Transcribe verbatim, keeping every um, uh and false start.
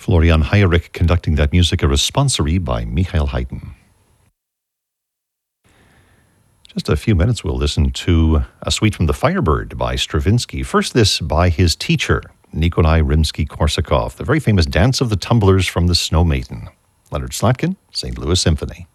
Florian Heyrich conducting that music, a responsory by Michael Haydn. Just a few minutes, we'll listen to a suite from The Firebird by Stravinsky. First, this by his teacher, Nikolai Rimsky-Korsakov, the very famous Dance of the Tumblers from the Snow Maiden. Leonard Slatkin, Saint Louis Symphony.